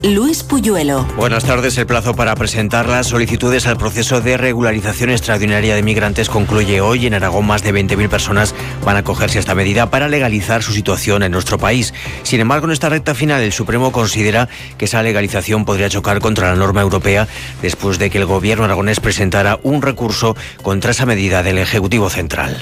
Luis Puyuelo. Buenas tardes. El plazo para presentar las solicitudes al proceso de regularización extraordinaria de migrantes concluye hoy. En Aragón, más de 20.000 personas van a acogerse a esta medida para legalizar su situación en nuestro país. Sin embargo, en esta recta final, el Supremo considera que esa legalización podría chocar contra la norma europea después de que el gobierno aragonés presentara un recurso contra esa medida del Ejecutivo Central.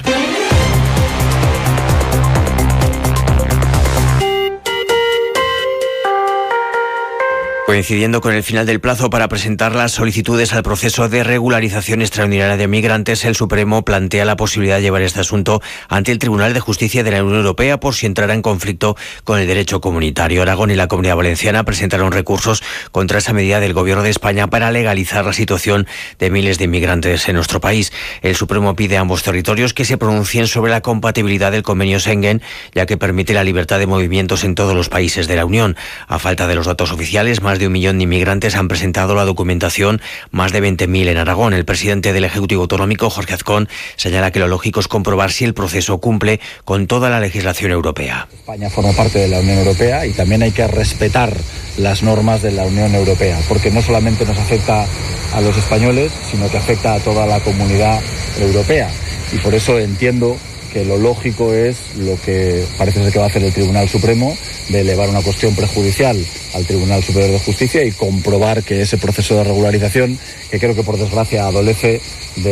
Coincidiendo con el final del plazo para presentar las solicitudes al proceso de regularización extraordinaria de migrantes, el Supremo plantea la posibilidad de llevar este asunto ante el Tribunal de Justicia de la Unión Europea por si entrara en conflicto con el derecho comunitario. Aragón y la Comunidad Valenciana presentaron recursos contra esa medida del Gobierno de España para legalizar la situación de miles de inmigrantes en nuestro país. El Supremo pide a ambos territorios que se pronuncien sobre la compatibilidad del convenio Schengen, ya que permite la libertad de movimientos en todos los países de la Unión. A falta de los datos oficiales, más de 1 millón de inmigrantes han presentado la documentación, más de 20.000 en Aragón. El presidente del Ejecutivo Autonómico, Jorge Azcón, señala que lo lógico es comprobar si el proceso cumple con toda la legislación europea. España forma parte de la Unión Europea y también hay que respetar las normas de la Unión Europea, porque no solamente nos afecta a los españoles, sino que afecta a toda la comunidad europea. Y por eso entiendo que lo lógico es lo que parece ser que va a hacer el Tribunal Supremo, de elevar una cuestión prejudicial al Tribunal Superior de Justicia y comprobar que ese proceso de regularización, que creo que por desgracia adolece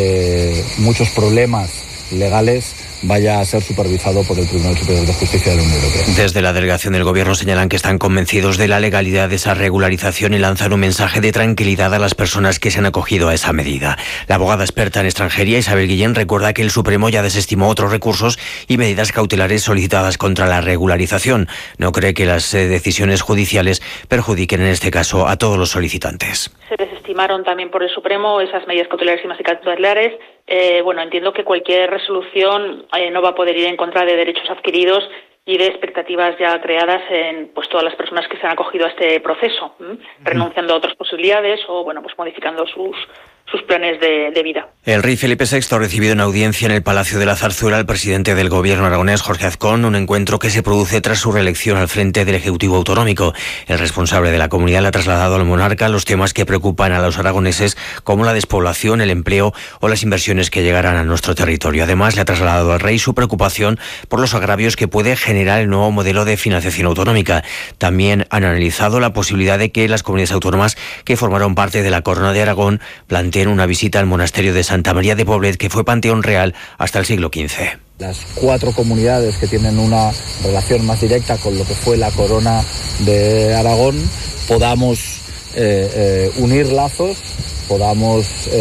de muchos problemas legales, vaya a ser supervisado por el Tribunal Superior de Justicia de la Unión Europea. Desde la delegación del Gobierno señalan que están convencidos de la legalidad de esa regularización y lanzan un mensaje de tranquilidad a las personas que se han acogido a esa medida. La abogada experta en extranjería, Isabel Guillén, recuerda que el Supremo ya desestimó otros recursos y medidas cautelares solicitadas contra la regularización. No cree que las decisiones judiciales perjudiquen en este caso a todos los solicitantes. Se desestimaron también por el Supremo esas medidas cautelares y más cautelares. Entiendo que cualquier resolución no va a poder ir en contra de derechos adquiridos y de expectativas ya creadas en todas las personas que se han acogido a este proceso, renunciando a otras posibilidades o modificando sus planes de vida. El rey Felipe VI ha recibido en audiencia en el Palacio de la Zarzuela al presidente del Gobierno aragonés, Jorge Azcón, un encuentro que se produce tras su reelección al frente del Ejecutivo Autonómico. El responsable de la comunidad le ha trasladado al monarca los temas que preocupan a los aragoneses, como la despoblación, el empleo o las inversiones que llegarán a nuestro territorio. Además, le ha trasladado al rey su preocupación por los agravios que puede generar el nuevo modelo de financiación autonómica. También han analizado la posibilidad de que las comunidades autónomas que formaron parte de la Corona de Aragón planteen una visita al monasterio de Santa María de Poblet, que fue panteón real hasta el siglo XV. Las 4 comunidades que tienen una relación más directa con lo que fue la Corona de Aragón, podamos unir lazos, podamos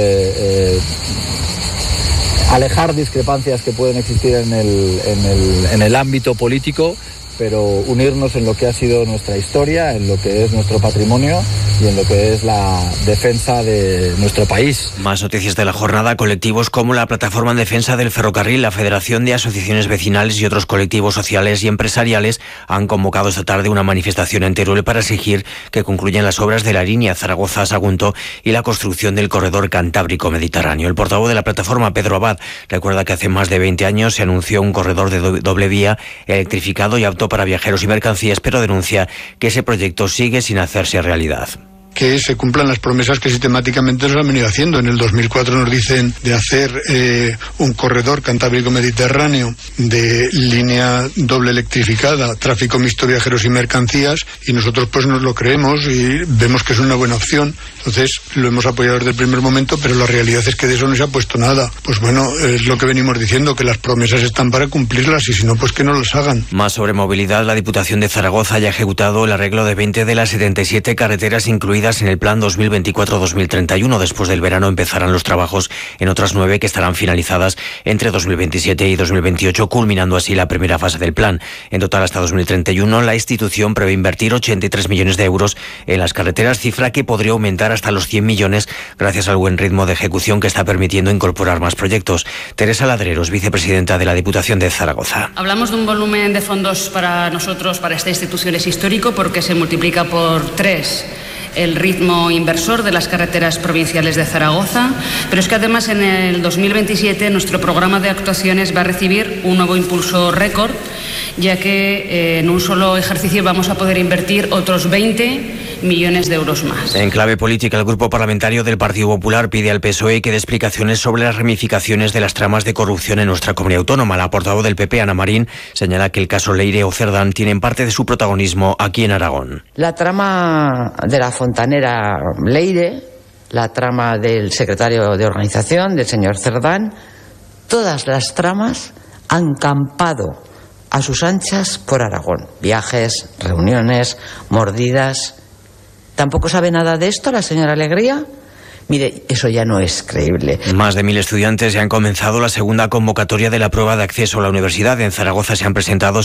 alejar discrepancias que pueden existir en el ámbito político, pero unirnos en lo que ha sido nuestra historia, en lo que es nuestro patrimonio y en lo que es la defensa de nuestro país. Más noticias de la jornada. Colectivos como la Plataforma en Defensa del Ferrocarril, la Federación de Asociaciones Vecinales y otros colectivos sociales y empresariales han convocado esta tarde una manifestación en Teruel para exigir que concluyan las obras de la línea Zaragoza-Sagunto y la construcción del corredor Cantábrico-Mediterráneo. El portavoz de la plataforma, Pedro Abad, recuerda que hace más de 20 años se anunció un corredor de doble vía electrificado y apto para viajeros y mercancías, pero denuncia que ese proyecto sigue sin hacerse realidad. Que se cumplan las promesas que sistemáticamente nos han venido haciendo. En el 2004 nos dicen de hacer un corredor Cantábrico-Mediterráneo de línea doble electrificada, tráfico mixto, viajeros y mercancías, y nosotros nos lo creemos y vemos que es una buena opción. Entonces lo hemos apoyado desde el primer momento, pero la realidad es que de eso no se ha puesto nada. Es lo que venimos diciendo, que las promesas están para cumplirlas y si no, que no las hagan. Más sobre movilidad, la Diputación de Zaragoza ya ha ejecutado el arreglo de 20 de las 77 carreteras incluidas en el plan 2024-2031. Después del verano empezarán los trabajos en otras 9 que estarán finalizadas entre 2027 y 2028, culminando así la primera fase del plan. En total, hasta 2031, la institución prevé invertir 83 millones de euros en las carreteras, cifra que podría aumentar hasta los 100 millones gracias al buen ritmo de ejecución que está permitiendo incorporar más proyectos. Teresa Ladreros, vicepresidenta de la Diputación de Zaragoza. Hablamos de un volumen de fondos para nosotros, para esta institución, es histórico porque se multiplica por 3 el ritmo inversor de las carreteras provinciales de Zaragoza, pero es que además en el 2027 nuestro programa de actuaciones va a recibir un nuevo impulso récord, ya que en un solo ejercicio vamos a poder invertir otros 20 millones de euros más. En clave política, el grupo parlamentario del Partido Popular pide al PSOE que dé explicaciones sobre las ramificaciones de las tramas de corrupción en nuestra comunidad autónoma. La portavoz del PP, Ana Marín, señala que el caso Leire o Cerdán tienen parte de su protagonismo aquí en Aragón. La trama de la fontanera Leire, la trama del secretario de organización, del señor Cerdán, todas las tramas han campado a sus anchas por Aragón. Viajes, reuniones, mordidas. ¿Tampoco sabe nada de esto la señora Alegría? Mire, eso ya no es creíble. Más de 1.000 estudiantes ya han comenzado la segunda convocatoria de la prueba de acceso a la universidad. En Zaragoza se han presentado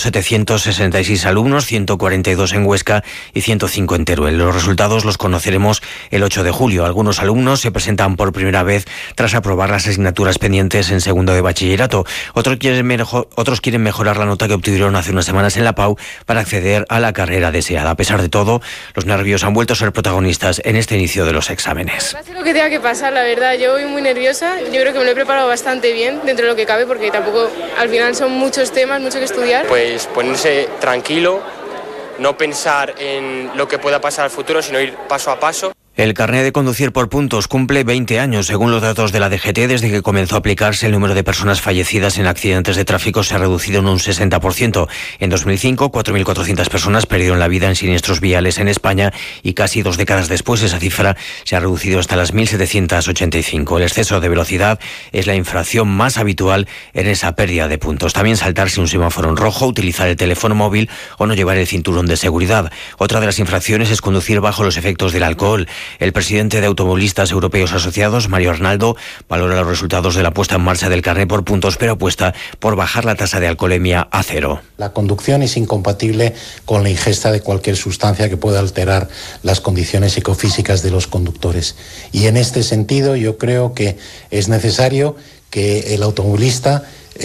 766 alumnos, 142 en Huesca y 105 en Teruel. Los resultados los conoceremos el 8 de julio. Algunos alumnos se presentan por primera vez tras aprobar las asignaturas pendientes en segundo de bachillerato. Otros quieren mejorar la nota que obtuvieron hace unas semanas en la PAU para acceder a la carrera deseada. A pesar de todo, los nervios han vuelto a ser protagonistas en este inicio de los exámenes. Que tenga que pasar, la verdad, yo voy muy nerviosa, yo creo que me lo he preparado bastante bien dentro de lo que cabe porque tampoco al final son muchos temas, mucho que estudiar. Pues ponerse tranquilo, no pensar en lo que pueda pasar al futuro, sino ir paso a paso. El carné de conducir por puntos cumple 20 años. Según los datos de la DGT, desde que comenzó a aplicarse, el número de personas fallecidas en accidentes de tráfico se ha reducido en un 60%. En 2005, 4.400 personas perdieron la vida en siniestros viales en España y casi 2 décadas después esa cifra se ha reducido hasta las 1.785. El exceso de velocidad es la infracción más habitual en esa pérdida de puntos. También saltarse un semáforo en rojo, utilizar el teléfono móvil o no llevar el cinturón de seguridad. Otra de las infracciones es conducir bajo los efectos del alcohol. El presidente de Automovilistas Europeos Asociados, Mario Arnaldo, valora los resultados de la puesta en marcha del carné por puntos, pero apuesta por bajar la tasa de alcoholemia a 0. La conducción es incompatible con la ingesta de cualquier sustancia que pueda alterar las condiciones psicofísicas de los conductores. Y en este sentido yo creo que es necesario que el automovilista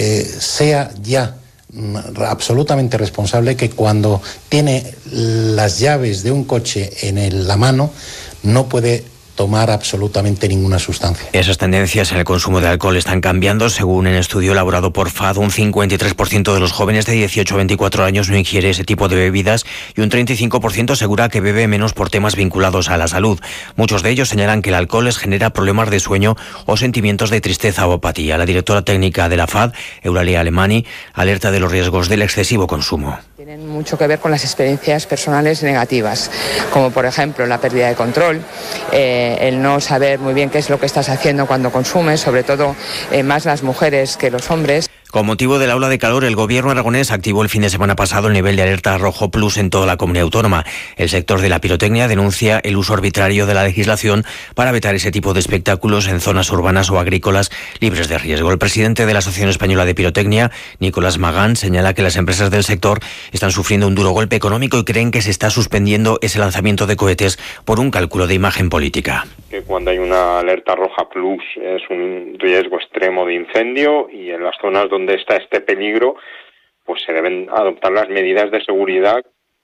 sea ya absolutamente responsable, que cuando tiene las llaves de un coche en la mano no puede tomar absolutamente ninguna sustancia. Esas tendencias en el consumo de alcohol están cambiando. Según un estudio elaborado por FAD, un 53% de los jóvenes de 18 a 24 años no ingiere ese tipo de bebidas y un 35% asegura que bebe menos por temas vinculados a la salud. Muchos de ellos señalan que el alcohol les genera problemas de sueño o sentimientos de tristeza o apatía. La directora técnica de la FAD, Eulalia Alemani, alerta de los riesgos del excesivo consumo. Tienen mucho que ver con las experiencias personales negativas, como por ejemplo la pérdida de control, el no saber muy bien qué es lo que estás haciendo cuando consumes, sobre todo más las mujeres que los hombres. Con motivo de la ola de calor, el gobierno aragonés activó el fin de semana pasado el nivel de alerta rojo plus en toda la comunidad autónoma. El sector de la pirotecnia denuncia el uso arbitrario de la legislación para vetar ese tipo de espectáculos en zonas urbanas o agrícolas libres de riesgo. El presidente de la Asociación Española de Pirotecnia, Nicolás Magán, señala que las empresas del sector están sufriendo un duro golpe económico y creen que se está suspendiendo ese lanzamiento de cohetes por un cálculo de imagen política. Que cuando hay una alerta roja plus es un riesgo extremo de incendio y en las zonas donde está este peligro, pues se deben adoptar las medidas de seguridad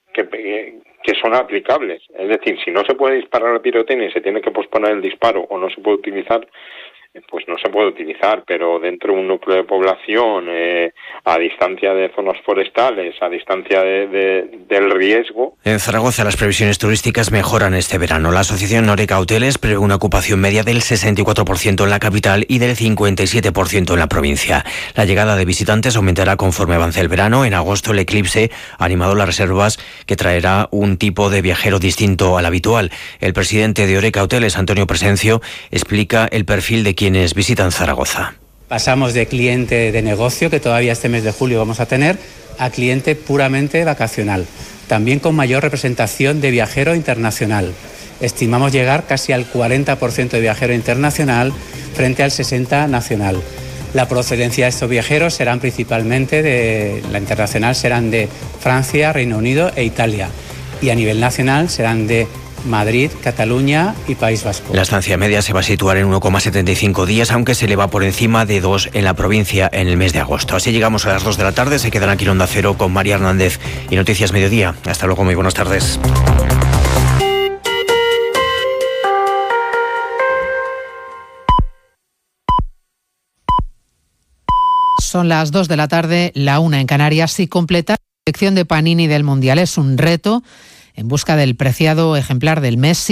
que son aplicables. Es decir, si no se puede disparar la pirotecnia y se tiene que posponer el disparo o no se puede utilizar, pues no se puede utilizar, pero dentro de un núcleo de población, a distancia de zonas forestales, a distancia del riesgo. En Zaragoza las previsiones turísticas mejoran este verano. La asociación Oreca Hoteles prevé una ocupación media del 64% en la capital y del 57% en la provincia. La llegada de visitantes aumentará conforme avance el verano. En agosto el eclipse ha animado las reservas que traerá un tipo de viajero distinto al habitual. El presidente de Oreca Hoteles, Antonio Presencio, explica el perfil de quienes visitan Zaragoza. Pasamos de cliente de negocio, que todavía este mes de julio vamos a tener, a cliente puramente vacacional, también con mayor representación de viajero internacional. Estimamos llegar casi al 40% de viajero internacional frente al 60% nacional. La procedencia de estos viajeros serán principalmente la internacional serán de Francia, Reino Unido e Italia, y a nivel nacional serán de Madrid, Cataluña y País Vasco. La estancia media se va a situar en 1,75 días, aunque se le va por encima de 2 en la provincia en el mes de agosto. Así llegamos a las 2 de la tarde. Se quedan aquí en Onda Cero con María Hernández y Noticias Mediodía. Hasta luego, muy buenas tardes. Son las 2 de la tarde, la 1 en Canarias. Si completar la selección de Panini del Mundial es un reto, en busca del preciado ejemplar del mes